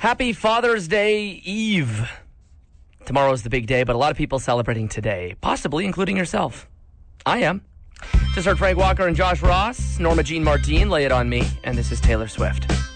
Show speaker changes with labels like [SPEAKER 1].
[SPEAKER 1] Happy Father's Day Eve. Tomorrow's the big day, but a lot of people celebrating today, possibly including yourself. I am. Just heard Frank Walker and Josh Ross, Norma Jean Martin, Lay It On Me, and this is Taylor Swift.